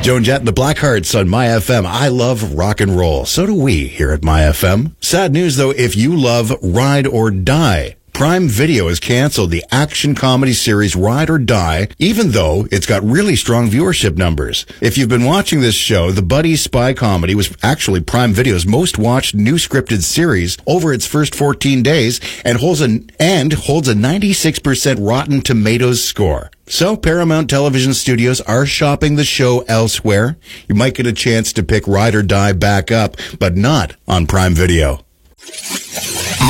Joan Jett and the Blackhearts on My FM. I love rock and roll. So do we here at My FM. Sad news, though, if you love Ride or Die. Prime Video has canceled the action comedy series Ride or Die, even though it's got really strong viewership numbers. If you've been watching this show, the buddy spy comedy was actually Prime Video's most watched new scripted series over its first 14 days and holds a 96% Rotten Tomatoes score. So Paramount Television Studios are shopping the show elsewhere. You might get a chance to pick Ride or Die back up, but not on Prime Video.